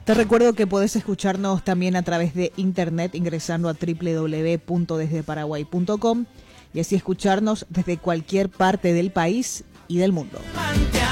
Te recuerdo que podés escucharnos también a través de internet ingresando a www.desdeparaguay.com y así escucharnos desde cualquier parte del país y del mundo.